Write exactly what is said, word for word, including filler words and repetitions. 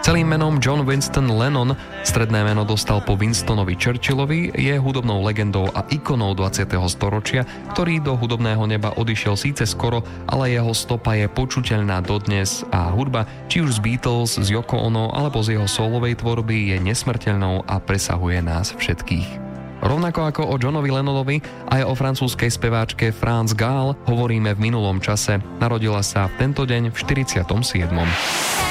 Celým menom John Winston Lennon, stredné meno dostal po Winstonovi Churchillovi, je hudobnou legendou a ikonou dvadsiateho storočia, ktorý do hudobného neba odišiel síce skoro, ale jeho stopa je počuteľná dodnes a hudba, či už z Beatles, z Yoko Ono alebo z jeho solovej tvorby, je nesmrteľnou a presahuje nás všetkých. Rovnako ako o Johnovi Lennonovi, aj o francúzskej speváčke France Gall hovoríme v minulom čase. Narodila sa v tento deň v štyridsiatom siedmom